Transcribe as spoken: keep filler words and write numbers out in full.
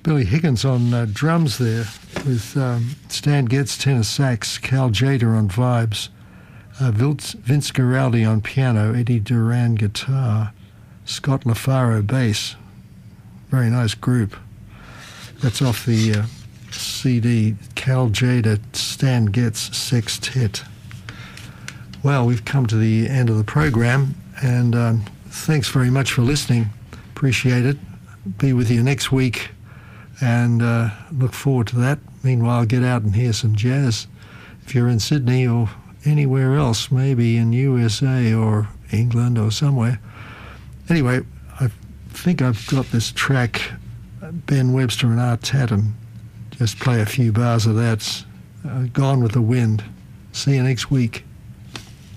Billy Higgins on uh, drums there, with um, Stan Getz tenor sax, Cal Jader on vibes, uh, Vince, Vince Guaraldi on piano, Eddie Duran guitar, Scott LaFaro bass. Very nice group. That's off the uh, C D, Cal Jader, Stan Getz Sextet. Well, we've come to the end of the program, and um, thanks very much for listening. Appreciate it. Be with you next week, and uh, look forward to that. Meanwhile, get out and hear some jazz. If you're in Sydney or anywhere else, maybe in U S A or England or somewhere. Anyway, I think I've got this track, Ben Webster and Art Tatum. Just play a few bars of that. Uh, Gone with the Wind. See you next week.